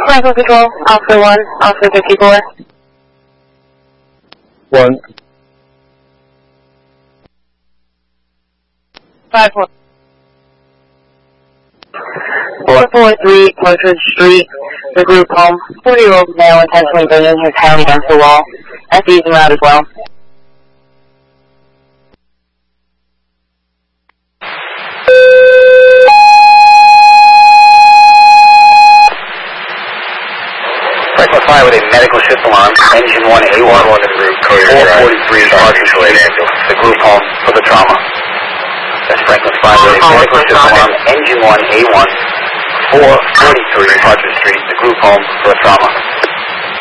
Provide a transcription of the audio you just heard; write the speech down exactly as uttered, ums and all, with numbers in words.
Franklin Control, Officer one, Officer fifty-four. One. Five four. Four four three Partridge Street. The group home. Forty-year-old male intentionally banging his head against the wall. F E's en route as well. Franklin five with a medical shift alarm. Engine one A one. four forty-three Partridge Street. The group home for the trauma. That's Franklin five with a medical shift alarm. Engine one A one. four forty-three Partridge Street. The group home for the trauma.